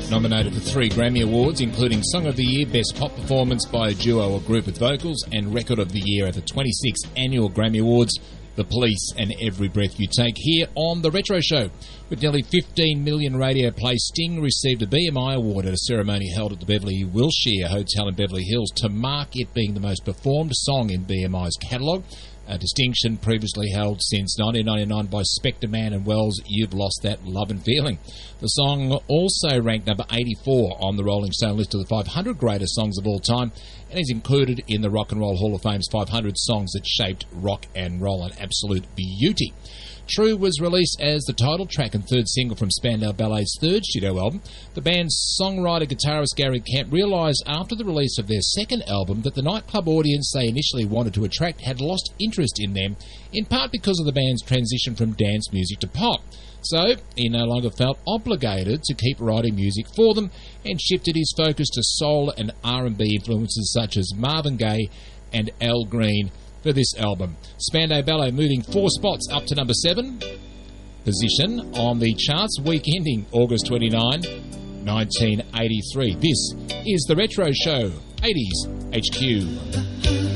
Nominated for 3 Grammy Awards, including Song of the Year, Best Pop Performance by a Duo or Group with Vocals, and Record of the Year at the 26th Annual Grammy Awards, The Police and Every Breath You Take. Here on The Retro Show. With nearly 15 million radio plays, Sting received a BMI award at a ceremony held at the Beverly Wilshire Hotel in Beverly Hills to mark it being the most performed song in BMI's catalogue, a distinction previously held since 1999 by Spector, Mann and Wells' You've Lost That Lovin' Feeling. The song also ranked number 84 on the Rolling Stone list of the 500 greatest songs of all time, and is included in the Rock and Roll Hall of Fame's 500 songs that shaped rock and roll, an absolute beauty. True was released as the title track and third single from Spandau Ballet's third studio album. The band's songwriter-guitarist Gary Kemp realised after the release of their second album that the nightclub audience they initially wanted to attract had lost interest in them, in part because of the band's transition from dance music to pop. So he no longer felt obligated to keep writing music for them and shifted his focus to soul and R&B influences such as Marvin Gaye and Al Green for this album. Spandau Ballet moving 4 spots up to number 7 position on the charts, week ending August 29, 1983. This is The Retro Show, 80s HQ.